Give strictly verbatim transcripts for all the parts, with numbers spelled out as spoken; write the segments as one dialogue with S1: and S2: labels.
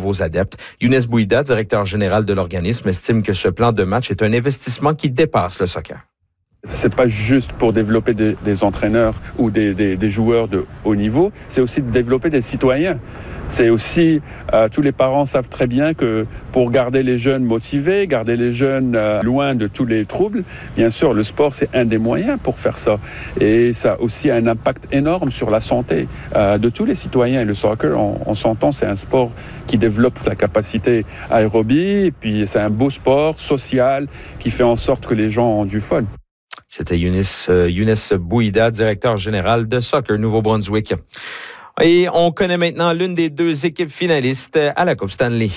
S1: nouveaux adeptes. Younes Bouida, directeur général de l'organisme, estime que ce plan de match est un investissement qui dépasse le soccer.
S2: C'est pas juste pour développer des, des entraîneurs ou des, des, des joueurs de haut niveau, c'est aussi de développer des citoyens. C'est aussi, euh, tous les parents savent très bien que pour garder les jeunes motivés, garder les jeunes euh, loin de tous les troubles, bien sûr, le sport, c'est un des moyens pour faire ça. Et ça a aussi un impact énorme sur la santé euh, de tous les citoyens. Et le soccer, on, on s'entend, c'est un sport qui développe la capacité aérobie, et puis c'est un beau sport social qui fait en sorte que les gens ont du fun.
S1: C'était Younes, euh, Younes Bouida, directeur général de Soccer Nouveau-Brunswick. Et on connaît maintenant l'une des deux équipes finalistes à la Coupe Stanley.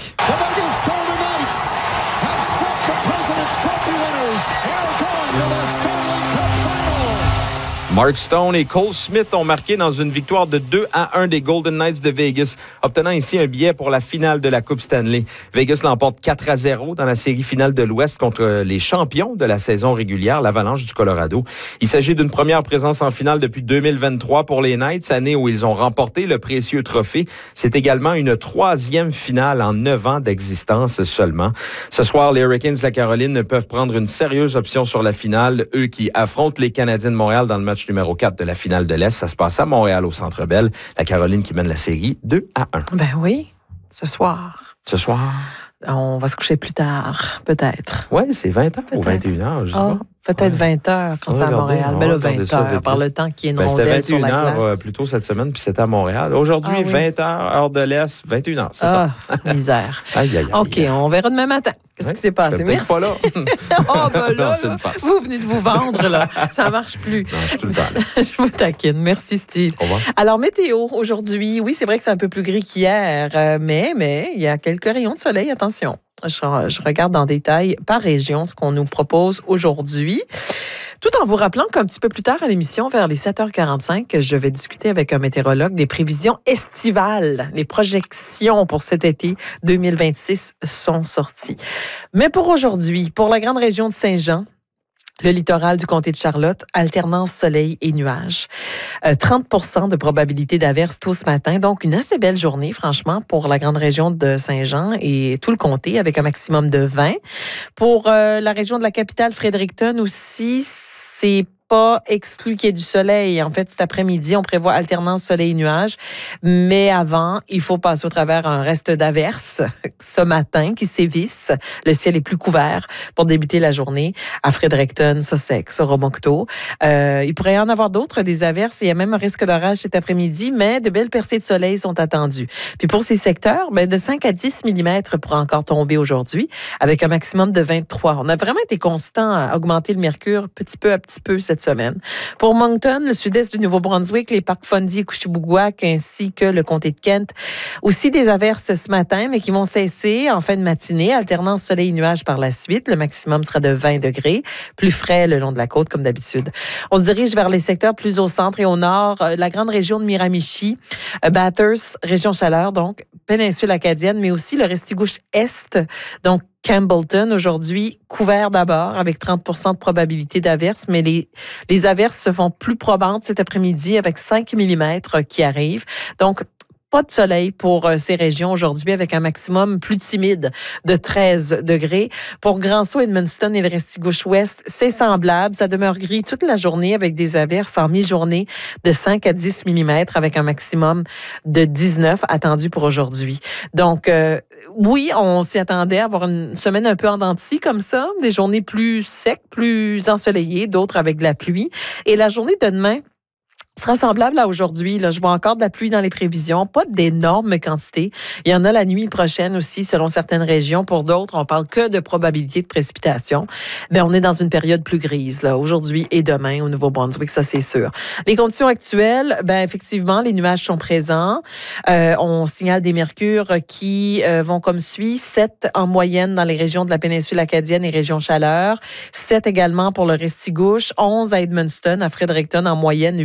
S1: Mark Stone et Cole Smith ont marqué dans une victoire de deux à un des Golden Knights de Vegas, obtenant ici un billet pour la finale de la Coupe Stanley. Vegas l'emporte quatre à zéro dans la série finale de l'Ouest contre les champions de la saison régulière, l'Avalanche du Colorado. Il s'agit d'une première présence en finale depuis deux mille vingt-trois pour les Knights, année où ils ont remporté le précieux trophée. C'est également une troisième finale en neuf ans d'existence seulement. Ce soir, les Hurricanes de la Caroline peuvent prendre une sérieuse option sur la finale, eux qui affrontent les Canadiens de Montréal dans le match numéro quatre de la finale de l'Est. Ça se passe à Montréal au Centre Bell. La Caroline qui mène la série deux à un.
S3: Ben oui, ce soir.
S1: Ce soir.
S3: On va se coucher plus tard, peut-être.
S1: Oui, c'est vingt heures ou vingt et une heures, je sais
S3: oh,
S1: pas.
S3: Peut-être
S1: ouais.
S3: vingt heures quand c'est à Montréal. Ben là, vingt heures, par le temps qu'il y ait une
S1: ben,
S3: rondelle sur la glace.
S1: C'était vingt et une heures plus tôt cette semaine, puis c'était à Montréal. Aujourd'hui, ah, oui. vingt heures, heure de l'Est, vingt et une heures, c'est
S3: ah,
S1: ça.
S3: Misère.
S1: Aïe, aïe, aïe.
S3: OK, on verra demain matin. Qu'est-ce
S1: ouais,
S3: qui s'est passé?
S1: Merci. Pas là.
S3: oh, ben là,
S1: non, c'est
S3: là
S1: une farce.
S3: vous venez de vous vendre, là. Ça marche plus.
S1: Non, je suis tout le temps là.
S3: Je vous taquine. Merci, Steve.
S1: Au revoir.
S3: Alors, météo, aujourd'hui, oui, c'est vrai que c'est un peu plus gris qu'hier, euh, mais, mais il y a quelques rayons de soleil, attention. Je, je regarde en détail par région ce qu'on nous propose aujourd'hui. Tout en vous rappelant qu'un petit peu plus tard à l'émission, vers les sept heures quarante-cinq, je vais discuter avec un météorologue des prévisions estivales. Les projections pour cet été deux mille vingt-six sont sorties. Mais pour aujourd'hui, pour la grande région de Saint-Jean, le littoral du comté de Charlotte, alternance soleil et nuages. Euh, trente pour cent de probabilité d'averse tôt ce matin. Donc, une assez belle journée, franchement, pour la grande région de Saint-Jean et tout le comté, avec un maximum de vingt. Pour euh, la région de la capitale, Fredericton aussi, c'est pas exclu qu'il y ait du soleil. En fait, cet après-midi, on prévoit alternance soleil-nuages. Mais avant, il faut passer au travers un reste d'averses ce matin qui sévissent. Le ciel est plus couvert pour débuter la journée à Fredericton, Sussex, Romoncto. Euh, il pourrait y en avoir d'autres, des averses. Il y a même un risque d'orage cet après-midi, mais de belles percées de soleil sont attendues. Puis pour ces secteurs, ben de cinq à dix millimètres pourra encore tomber aujourd'hui, avec un maximum de vingt-trois. On a vraiment été constant à augmenter le mercure petit peu à petit peu cette semaine. Pour Moncton, le sud-est du Nouveau-Brunswick, les parcs Fundy et Couchibouguac, ainsi que le comté de Kent, aussi des averses ce matin, mais qui vont cesser en fin de matinée. Alternance soleil-nuages par la suite. Le maximum sera de vingt degrés, plus frais le long de la côte, comme d'habitude. On se dirige vers les secteurs plus au centre et au nord. La grande région de Miramichi, Bathurst, région chaleur, donc péninsule acadienne, mais aussi le Restigouche-Est, donc Campbellton, aujourd'hui, couvert d'abord avec trente pour cent de probabilité d'averse, mais les, les averses se font plus probantes cet après-midi avec cinq millimètres qui arrivent. Donc, pas de soleil pour euh, ces régions aujourd'hui avec un maximum plus timide de treize degrés. Pour Grand-Sault, Edmundston et le Restigouche-Ouest, c'est semblable. Ça demeure gris toute la journée avec des averses en mi-journée de cinq à dix millimètres avec un maximum de dix-neuf attendu pour aujourd'hui. Donc, euh, oui, on s'y attendait à avoir une semaine un peu en dents de scie comme ça, des journées plus secs, plus ensoleillées, d'autres avec de la pluie. Et la journée de demain sera semblable à aujourd'hui. Là, je vois encore de la pluie dans les prévisions, pas d'énormes quantités. Il y en a la nuit prochaine aussi, selon certaines régions. Pour d'autres, on parle que de probabilité de précipitation. Mais on est dans une période plus grise, là, aujourd'hui et demain au Nouveau-Brunswick, ça c'est sûr. Les conditions actuelles, ben effectivement, les nuages sont présents. Euh, on signale des mercures qui euh, vont comme suit. sept en moyenne dans les régions de la péninsule acadienne et région chaleur. sept également pour le Restigouche. onze à Edmundston, à Fredericton en moyenne, huit degrés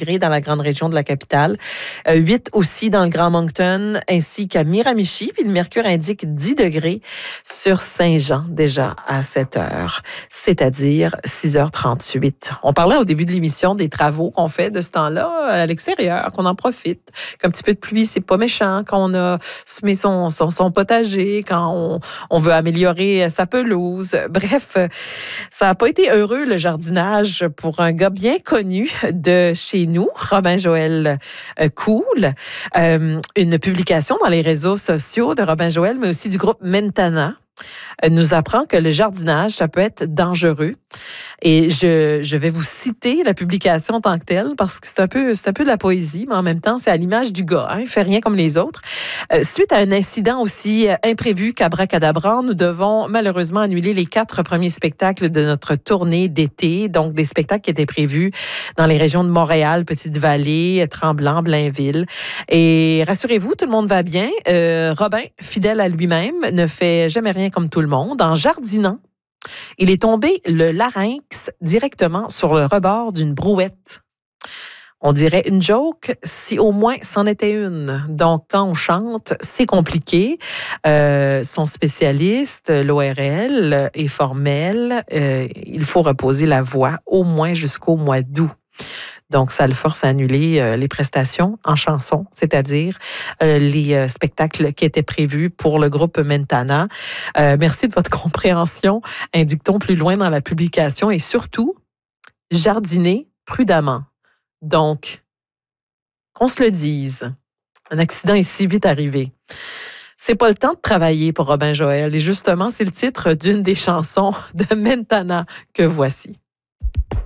S3: degrés dans la grande région de la capitale, euh, huit aussi dans le Grand Moncton, ainsi qu'à Miramichi. Puis le mercure indique dix degrés sur Saint-Jean, déjà à sept heures, c'est-à-dire six heures trente-huit. On parlait au début de l'émission des travaux qu'on fait de ce temps-là à l'extérieur, qu'on en profite, qu'un petit peu de pluie, c'est pas méchant, quand on a semé son, son, son potager, quand on, on veut améliorer sa pelouse. Bref, ça n'a pas été heureux, le jardinage, pour un gars bien connu de chez nous, Robin-Joël Cool. Euh, une publication dans les réseaux sociaux de Robin-Joël, mais aussi du groupe Mentana, nous apprend que le jardinage, ça peut être dangereux. Et je, je vais vous citer la publication en tant que telle, parce que c'est un peu, c'est un peu de la poésie, mais en même temps, c'est à l'image du gars. Hein, il fait rien comme les autres. Euh, suite à un incident aussi imprévu qu'abracadabrant, nous devons malheureusement annuler les quatre premiers spectacles de notre tournée d'été. Donc, des spectacles qui étaient prévus dans les régions de Montréal, Petite-Vallée, Tremblant, Blainville. Et rassurez-vous, tout le monde va bien. Euh, Robin, fidèle à lui-même, ne fait jamais rien comme tout le monde. En jardinant, il est tombé le larynx directement sur le rebord d'une brouette. On dirait une joke si au moins c'en était une. Donc, quand on chante, c'est compliqué. Euh, son spécialiste, l'O R L, est formel. Euh, il faut reposer la voix au moins jusqu'au mois d'août. Donc, ça le force à annuler euh, les prestations en chanson, c'est-à-dire euh, les euh, spectacles qui étaient prévus pour le groupe Mentana. Euh, merci de votre compréhension, indique-t-on plus loin dans la publication. Et surtout, jardiner prudemment. Donc, qu'on se le dise, un accident est si vite arrivé. C'est pas le temps de travailler pour Robin-Joël. Et justement, c'est le titre d'une des chansons de Mentana que voici.